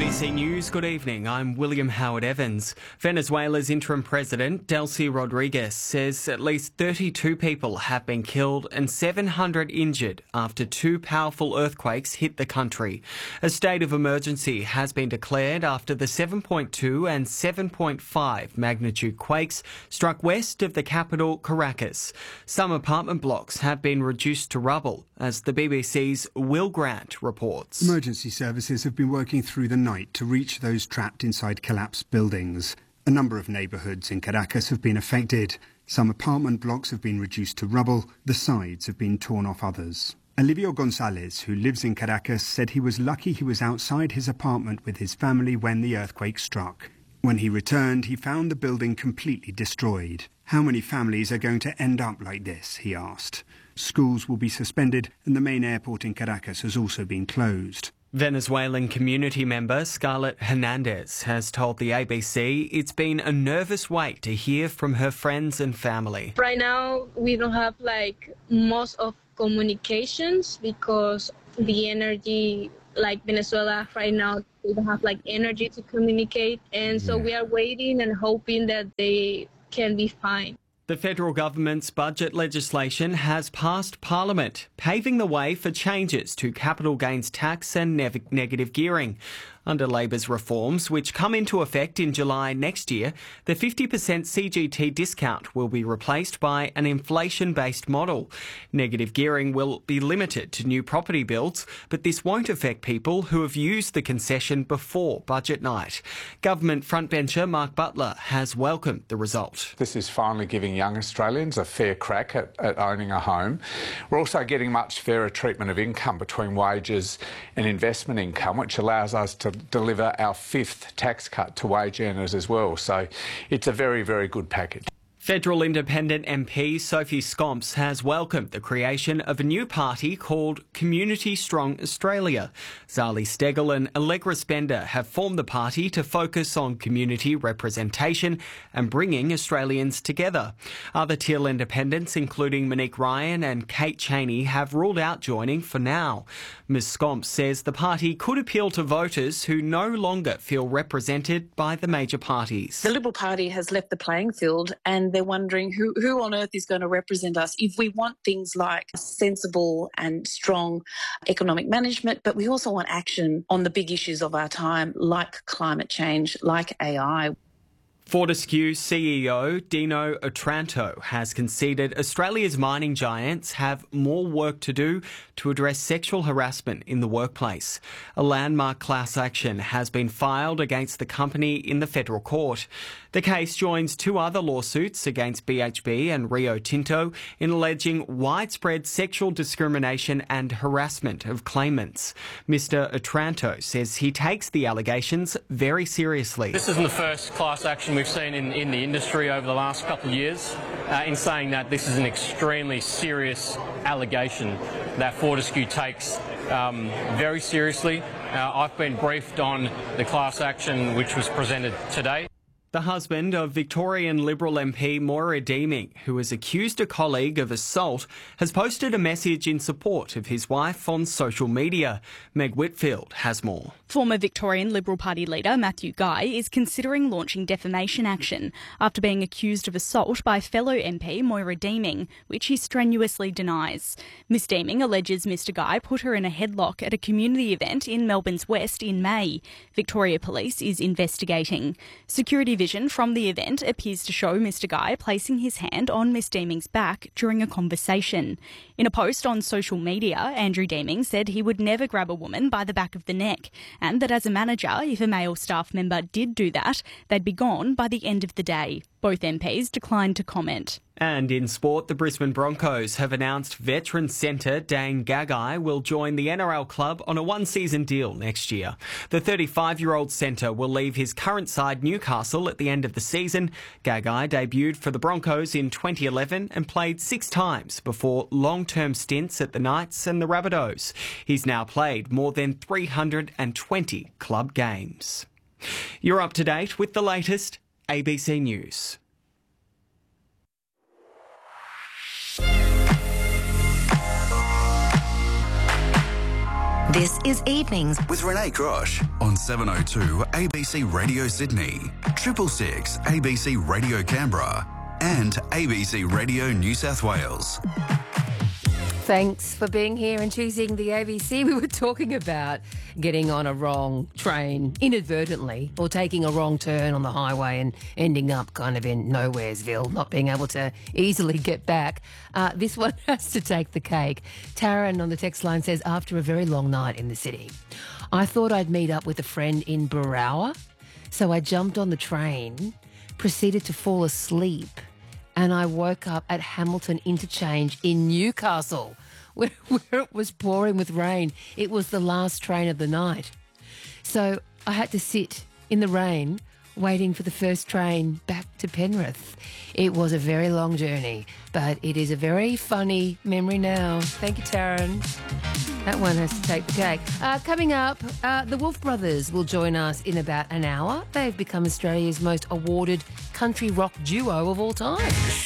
ABC News, good evening. I'm William Howard Evans. Venezuela's interim president, Delcy Rodriguez, says at least 32 people have been killed and 700 injured after two powerful earthquakes hit the country. A state of emergency has been declared after the 7.2 and 7.5 magnitude quakes struck west of the capital, Caracas. Some apartment blocks have been reduced to rubble, as the BBC's Will Grant reports. Emergency services have been working through the night to reach those trapped inside collapsed buildings. A number of neighbourhoods in Caracas have been affected. Some apartment blocks have been reduced to rubble. The sides have been torn off others. Olivio Gonzalez, who lives in Caracas, said he was lucky he was outside his apartment with his family when the earthquake struck. When he returned, he found the building completely destroyed. How many families are going to end up like this, he asked. Schools will be suspended and the main airport in Caracas has also been closed. Venezuelan community member Scarlett Hernandez has told the ABC it's been a nervous wait to hear from her friends and family. Right now, we don't have most of communications because the energy, Venezuela right now, we don't have energy to communicate. And so we are waiting and hoping that they can be fine. The federal government's budget legislation has passed Parliament, paving the way for changes to capital gains tax and negative gearing. Under Labor's reforms, which come into effect in July next year, the 50% CGT discount will be replaced by an inflation-based model. Negative gearing will be limited to new property builds, but this won't affect people who have used the concession before budget night. Government frontbencher Mark Butler has welcomed the result. This is finally giving young Australians a fair crack at owning a home. We're also getting much fairer treatment of income between wages and investment income, which allows us to deliver our fifth tax cut to wage earners as well. So it's a very, very good package. Federal Independent MP Sophie Scamps has welcomed the creation of a new party called Community Strong Australia. Zali Steggall and Allegra Spender have formed the party to focus on community representation and bringing Australians together. Other Teal independents, including Monique Ryan and Kate Chaney, have ruled out joining for now. Ms Scamps says the party could appeal to voters who no longer feel represented by the major parties. The Liberal Party has left the playing field and they're wondering who on earth is going to represent us if we want things like sensible and strong economic management, but we also want action on the big issues of our time, like climate change, like AI. Fortescue CEO Dino Otranto has conceded Australia's mining giants have more work to do to address sexual harassment in the workplace. A landmark class action has been filed against the company in the federal court. The case joins two other lawsuits against BHP and Rio Tinto in alleging widespread sexual discrimination and harassment of claimants. Mr. Otranto says he takes the allegations very seriously. This isn't the first class action we've seen in the industry over the last couple of years, in saying that this is an extremely serious allegation that Fortescue takes very seriously. I've been briefed on the class action which was presented today. The husband of Victorian Liberal MP Moira Deeming, who has accused a colleague of assault, has posted a message in support of his wife on social media. Meg Whitfield has more. Former Victorian Liberal Party leader Matthew Guy is considering launching defamation action after being accused of assault by fellow MP Moira Deeming, which he strenuously denies. Ms Deeming alleges Mr Guy put her in a headlock at a community event in Melbourne's West in May. Victoria Police is investigating. Security vision from the event appears to show Mr Guy placing his hand on Ms Deeming's back during a conversation. In a post on social media, Andrew Deeming said he would never grab a woman by the back of the neck, and that as a manager, if a male staff member did do that, they'd be gone by the end of the day. Both MPs declined to comment. And in sport, the Brisbane Broncos have announced veteran centre Dane Gagai will join the NRL club on a one-season deal next year. The 35-year-old centre will leave his current side Newcastle at the end of the season. Gagai debuted for the Broncos in 2011 and played 6 times before long-term stints at the Knights and the Rabbitohs. He's now played more than 320 club games. You're up to date with the latest ABC News. This is Evenings with Renee Grosh on 702 ABC Radio Sydney, 666 ABC Radio Canberra and ABC Radio New South Wales. Thanks for being here and choosing the ABC. We were talking about getting on a wrong train inadvertently or taking a wrong turn on the highway and ending up kind of in Nowheresville, not being able to easily get back. This one has to take the cake. Taryn on the text line says, after a very long night in the city, I thought I'd meet up with a friend in Barawa. So I jumped on the train, proceeded to fall asleep, and I woke up at Hamilton Interchange in Newcastle, where it was pouring with rain. It was the last train of the night. So I had to sit in the rain waiting for the first train back to Penrith. It was a very long journey, but it is a very funny memory now. Thank you, Taryn. That one has to take the cake. Coming up, the Wolf Brothers will join us in about an hour. They've become Australia's most awarded country rock duo of all time.